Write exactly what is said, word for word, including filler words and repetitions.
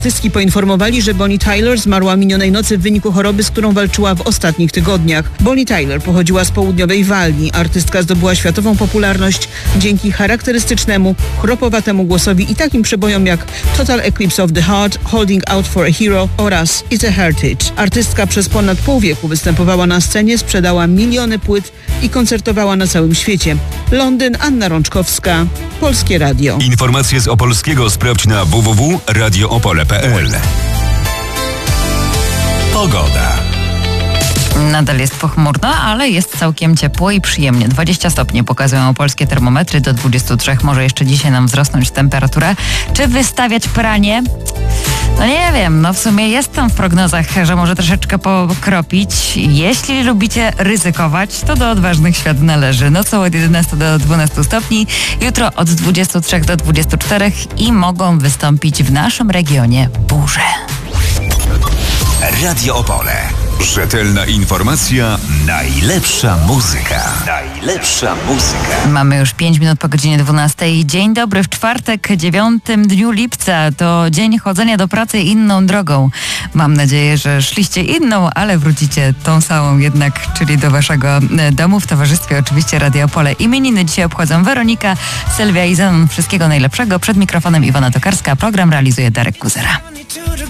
Artystki poinformowali, że Bonnie Tyler zmarła minionej nocy w wyniku choroby, z którą walczyła w ostatnich tygodniach. Bonnie Tyler pochodziła z południowej Walii. Artystka zdobyła światową popularność dzięki charakterystycznemu, chropowatemu głosowi i takim przebojom jak Total Eclipse of the Heart, Holding Out for a Hero oraz It's a Heritage. Artystka przez ponad pół wieku występowała na scenie, sprzedała miliony płyt i koncertowała na całym świecie. Londyn, Anna Rączkowska, Polskie Radio. Informacje z Opolskiego sprawdź na w w w kropka radio opole kropka p l. Pogoda. Nadal jest pochmurno, ale jest całkiem ciepło i przyjemnie. dwadzieścia stopni pokazują opolskie termometry, do dwudziestu trzech może jeszcze dzisiaj nam wzrosnąć temperatura. Czy wystawiać pranie? No nie wiem, no w sumie jest tam w prognozach, że może troszeczkę pokropić. Jeśli lubicie ryzykować, to do odważnych świat należy. Nocą od jedenastu do dwunastu stopni, jutro od dwudziestu trzech do dwudziestu czterech i mogą wystąpić w naszym regionie burze. Radio Opole. Rzetelna informacja, najlepsza muzyka. Najlepsza muzyka. Mamy już pięć minut po godzinie dwunastej. Dzień dobry w czwartek, dziewiątym dniu lipca. To dzień chodzenia do pracy inną drogą. Mam nadzieję, że szliście inną, ale wrócicie tą samą jednak, czyli do waszego domu w towarzystwie oczywiście Radia Opole. Imieniny dzisiaj obchodzą Weronika, Sylwia i Zenon. Wszystkiego najlepszego. Przed mikrofonem Iwona Tokarska. Program realizuje Darek Kuzera.